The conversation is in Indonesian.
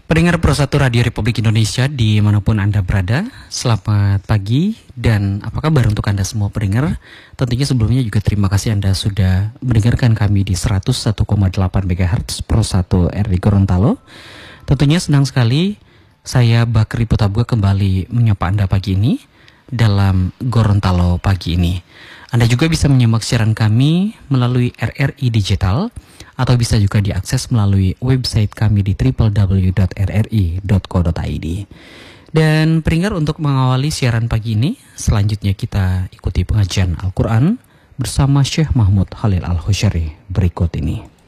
Pendengar Pro 1 Radio Republik Indonesia dimanapun Anda berada, selamat pagi dan apa kabar untuk Anda semua pendengar. Tentunya sebelumnya juga terima kasih Anda sudah mendengarkan kami di 101,8 MHz Pro 1 RI Gorontalo. Tentunya senang sekali saya Bakri Putabuga kembali menyapa Anda pagi ini dalam Gorontalo pagi ini. Anda juga bisa menyimak siaran kami melalui RRI Digital atau bisa juga diakses melalui website kami di www.rri.co.id. Dan pendengar, untuk mengawali siaran pagi ini, selanjutnya kita ikuti pengajian Al-Quran bersama Syekh Mahmud Khalil Al-Husyari berikut ini.